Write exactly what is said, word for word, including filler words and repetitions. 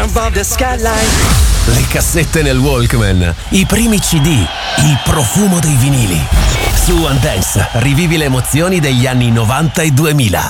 above the skyline. Le cassette nel Walkman, i primi C D, il profumo dei vinili. Su One Dance rivivi le emozioni degli anni novanta e duemila.